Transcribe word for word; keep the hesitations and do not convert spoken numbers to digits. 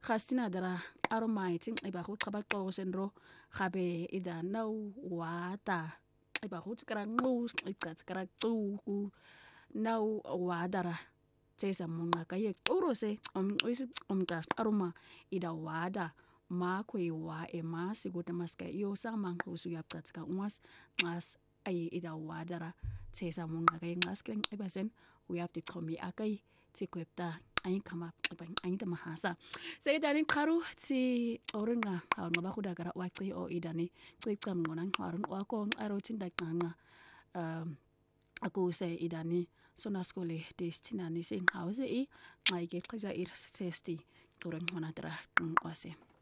khasina dara aromaiti iba go xaba xo senro gabe ida now wata iba go kra nqus ixatsi kra xuku now wadara tsesa munga kaye xurose umqisi umqas aroma ida wada makwe wa emasi kude maska yo samanqusu yapcatsika umas nxas ay ida wadara tsesa munga kaye nxaske ibasen uyapti xomi akay tsikwepta ayin kama ayin mahasa seyidani qaru tsi oringa ngaba khudakara waci o idani cicam ngona ngharun wako arotinda qanga um akuse idani sona skole destinani sing hause I ngayike qiza ir sesti qurun ngona dra qwase